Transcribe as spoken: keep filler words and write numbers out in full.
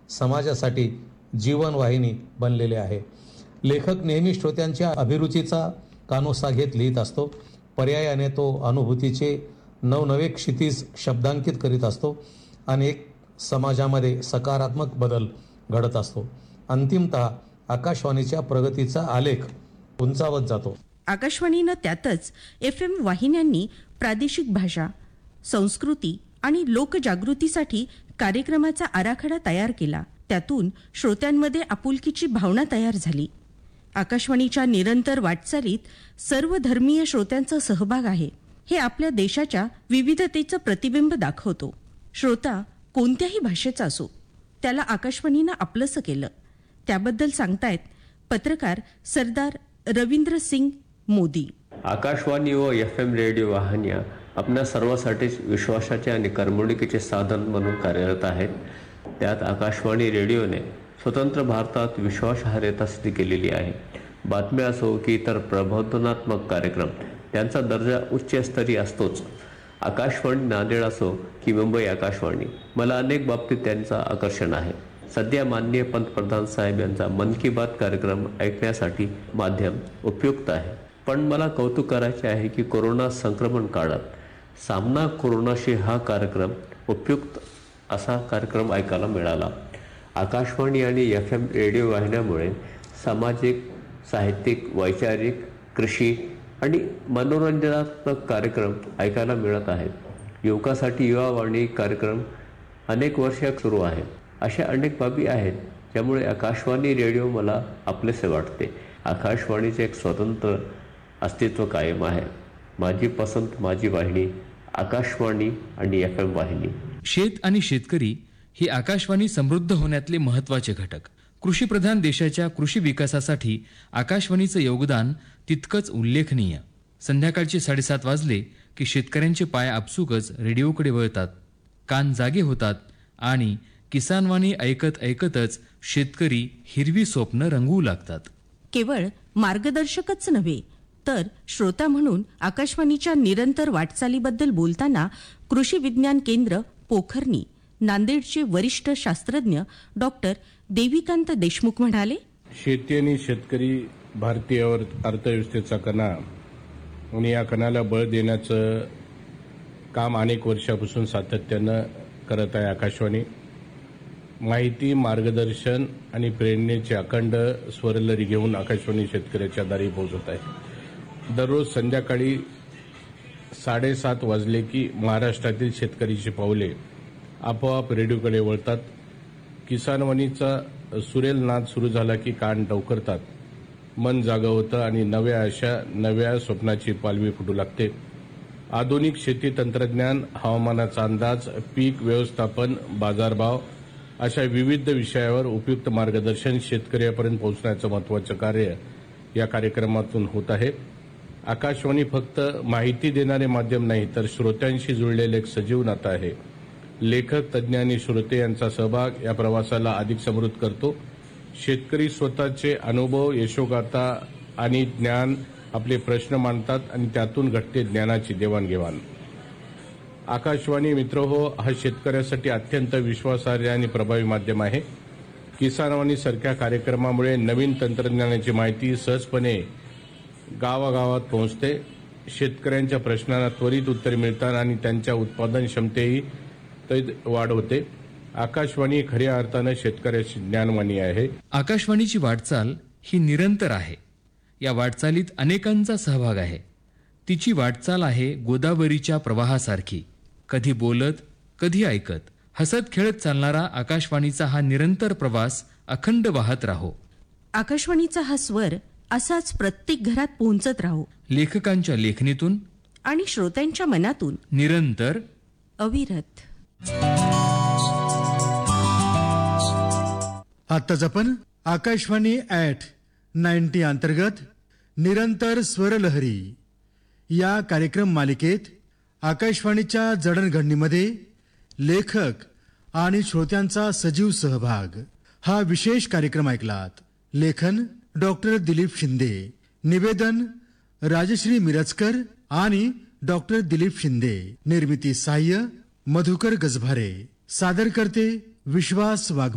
समाजासाठी जीवनवाहिनी बनलेले आहे. लेखक नेहमी श्रोत्यांच्या अभिरुचीचा कानोसा घेत लिहित असतो. पर्यायाने तो अनुभूतीचे नवनवे क्षितिज शब्दांकित करीत असतो आणि एक समाजामध्ये सकारात्मक बदल घडत असतो. अंतिमतः आकाशवाणीच्या प्रगतीचा आलेख उंचावत जातो. आकाशवाणीनं त्यातच एफ एम वाहिन्यांनी प्रादेशिक भाषा, संस्कृती आणि लोकजागृतीसाठी कार्यक्रमाचा आराखडा तयार केला. त्यातून श्रोत्यांमध्ये आपुलकीची भावना तयार झाली. आकाशवाणीच्या निरंतर वाटचालीत सर्व धर्मीय श्रोत्यांचा सहभाग आहे. हे आपल्या देशाच्या विविधतेचं प्रतिबिंब दाखवतो. श्रोता कोणत्याही भाषेचा असो, त्याला आकाशवाणीनं आपलंसं केलं. त्याबद्दल सांगतायत पत्रकार सरदार रवींद्र सिंग मोदी. आकाशवाणी व एफ एम रेडिओ वाहिन्या आपल्या सर्वांसाठीच विश्वासाचे आणि करमणुकीचे साधन म्हणून कार्यरत आहेत. त्यात आकाशवाणी रेडिओने स्वतंत्र भारतात विश्वासार्हता सिद्ध केलेली आहे. बातम्या असो की इतर प्रबोधनात्मक कार्यक्रम, त्यांचा दर्जा उच्चस्तरीय असतोच. आकाशवाणी नांदेड असो की मुंबई आकाशवाणी, मला अनेक बाबतीत त्यांचं आकर्षण आहे. सध्या माननीय पंतप्रधान साहेब यांचा मन की बात कार्यक्रम ऐकण्यासाठी माध्यम उपयुक्त आहे. पण मला कौतुक करायचे आहे की कोरोना संक्रमण काळात सामना कोरोनाशी हा कार्यक्रम उपयुक्त असा कार्यक्रम ऐकायला मिळाला. आकाशवाणी आणि एफ एम रेडिओ वाहिन्यामुळे सामाजिक, साहित्यिक, वैचारिक, कृषी आणि मनोरंजनात्मक कार्यक्रम ऐकायला मिळत आहेत. युवकासाठी युवावाणी कार्यक्रम अनेक वर्ष सुरू आहे. अशा अनेक बाबी आहेत ज्यामुळे आकाशवाणी रेडिओ मला आपलेसे वाटते. आकाशवाणीचे एक स्वतंत्र अस्तित्व कायम आहे. माझी पसंत माझी वाहिनी, आकाशवाणी आणि एफ एम वाहिनी. शेत आणि शेतकरी हे आकाशवाणी समृद्ध होण्यातले महत्त्वाचे घटक. कृषीप्रधान देशाच्या कृषी विकासासाठी आकाशवाणीचं योगदान तितकंच उल्लेखनीय. संध्याकाळचे साडेसात वाजले की शेतकऱ्यांचे पाय आपसुकच रेडिओकडे वळतात, कान जागे होतात आणि किसानवाणी ऐकत ऐकतच शेतकरी हिरवी स्वप्न रंगवू लागतात. केवळ मार्गदर्शकच नव्हे तर श्रोता म्हणून आकाशवाणीच्या निरंतर वाटचालीबद्दल बोलताना कृषी विज्ञान केंद्र पोखर्णी नांदेडचे वरिष्ठ शास्त्रज्ञ डॉक्टर देविकांत देशमुख म्हणाले, शेती आणि शेतकरी भारतीय अर्थव्यवस्थेचा कणा आणि या कणाला बळ देण्याचं काम अनेक वर्षापासून सातत्यानं करत आहे आकाशवाणी. माहिती, मार्गदर्शन आणि प्रेरणेचे अखंड स्वरलहरी घेऊन आकाशवाणी शेतकऱ्याच्या दारी पोहोचत आहे. दररोज संध्याकाळी साडेसात वाजले की महाराष्ट्रातील शेतकरीची पावले आपोआप रेडिओकडे वळतात. किसानवाणीचा सुरेल नाद सुरू झाला की कान टवकरतात, मन जागं होतं आणि नव्या आशा, नव्या स्वप्नाची पालवी फुटू लागते. आधुनिक शेती तंत्रज्ञान, हवामानाचा अंदाज, पीक व्यवस्थापन, बाजारभाव अशा विविध विषयावर उपयुक्त मार्गदर्शन शेतकऱ्यापर्यंत पोहोचण्याचं महत्त्वाचं कार्य या कार्यक्रमातून होत आहे. आकाशवाणी फक्त माहिती देणारे माध्यम नाही तर श्रोत्यांशी जुळलेले एक सजीव नातं आहे. लेखक, तज्ज्ञ आणि श्रोते यांचा सहभाग या प्रवासाला अधिक समृद्ध करतो. शेतकरी स्वतःचे अनुभव, यशोगाथा आणि ज्ञान, आपले प्रश्न मांडतात आणि त्यातून घडते ज्ञानाची देवाणघेवाण. आकाशवाणी मित्रहो, हा शेतकऱ्यासाठी अत्यंत विश्वासार्ह आणि प्रभावी माध्यम आहे. किसानवाणीसारख्या कार्यक्रमामुळे नवीन तंत्रज्ञानाची माहिती सहजपणे गावागावात पोहोचते. शेतकऱ्यांच्या प्रश्नांना त्वरित उत्तर मिळतात आणि त्यांच्या उत्पादन क्षमतेही वाढ होते. आकाशवाणी खऱ्या अर्थानं शेतकऱ्याची ज्ञानवाणी आहे. आकाशवाणीची वाटचाल ही निरंतर आहे. या वाटचालीत अनेकांचा सहभाग आहे. तिची वाटचाल आहे गोदावरीच्या प्रवाहासारखी, कधी बोलत, कधी ऐकत, हसत खेळत चालणारा आकाशवाणीचा हा निरंतर प्रवास अखंड वाहत राहो. आकाशवाणीचा हा स्वर असाच प्रत्येक घरात पोहोचत राहो. लेखकांच्या लेखणीतून आणि श्रोत्यांच्या मनातून निरंतर, अविरत. आत्ताच आपण आकाशवाणी ॲट नाईन्टी अंतर्गत निरंतर स्वरलहरी या कार्यक्रम मालिकेत आकाशवाणीच्या जडणघडणीमध्ये लेखक आणि श्रोत्यांचा सजीव सहभाग हा विशेष कार्यक्रम ऐकलात. लेखन डॉक्टर दिलीप शिंदे, निवेदन राजश्री मिरजकर आणि डॉक्टर दिलीप शिंदे, निर्मिती सहाय्य मधुकर गजभारे, सादर करते विश्वास वाघ.